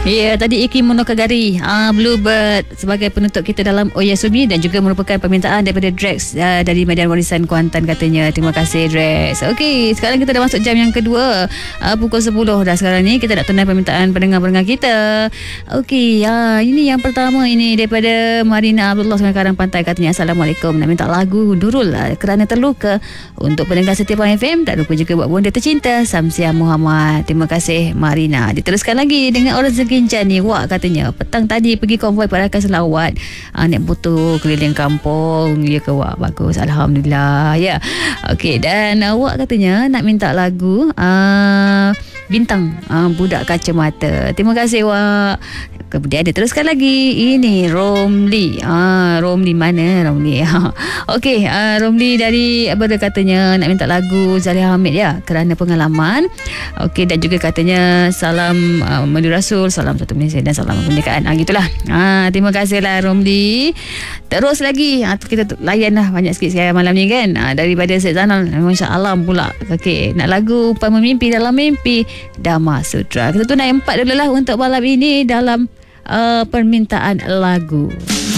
Ya, tadi Iki Monokagari, Bluebird sebagai penutup kita dalam Oyasumi dan juga merupakan permintaan daripada Drex dari Medan Warisan Kuantan katanya. Terima kasih Drex. Okey, sekarang kita dah masuk jam yang kedua, pukul 10 dah sekarang ni. Kita nak tunai permintaan pendengar-pendengar kita. Okey, ini yang pertama ini daripada Marina Abdullah Sungai Karang Pantai katanya, Assalamualaikum, nak minta lagu Nurul Kerana Terluka untuk pendengar setiap FM. Tak lupa juga buat bonda tercinta Samsiah Muhammad. Terima kasih Marina. Diteruskan lagi dengan orang Ginjan ni. Wak katanya petang tadi pergi konvoi Parakan Selawat, naik motor keliling kampung. Ya ke Wak? Bagus, Alhamdulillah. Ya. Okey, dan Wak katanya nak minta lagu Bintang, Budak Kacamata. Terima kasih Wak. Kemudian dia teruskan lagi, ini Romli. Romli mana Romli? Okey, Romli dari apa katanya nak minta lagu Zaliha Hamid ya, Kerana Pengalaman. Okey, dan juga katanya salam Madu Rasul, salam satu Malaysia dan salam kemerdekaan. Gitulah. Terima kasihlah Romli. Terus lagi kita layanlah banyak sikit sekarang malam ni kan. Daripada Syed Zanal, Masya-Allah pula. Okey, nak lagu Pemimpi Dalam Mimpi, Dhamma Sutra. Kita tunai 4 dulu lah untuk malam ini dalam permintaan lagu.